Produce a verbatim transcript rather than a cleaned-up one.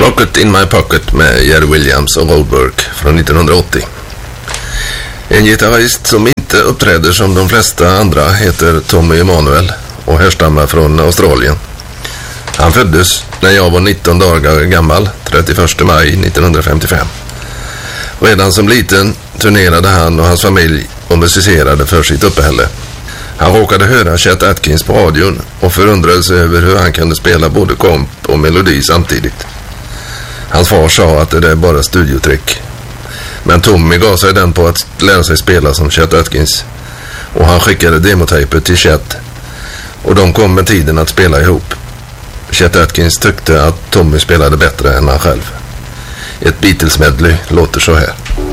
Rocket in my pocket med Jerry Williams och Roadwork från nittonhundraåttio. En gitarrist som inte uppträder som de flesta andra heter Tommy Emmanuel och härstammar från Australien. Han föddes när jag var nitton dagar gammal, trettioförsta maj nittonhundrafemtiofem. Redan som liten turnerade han och hans familj och musicerade för sitt uppehälle. Han råkade höra Chet Atkins på radion och förundrade sig över hur han kunde spela både komp och melodi samtidigt. Hans far sa att det där är bara studiotrick. Men Tommy gav sig den på att lära sig spela som Chet Atkins. Och han skickade demotejper till Chet. Och de kom med tiden att spela ihop. Chet Atkins tyckte att Tommy spelade bättre än han själv. Ett Beatles-medley låter så här.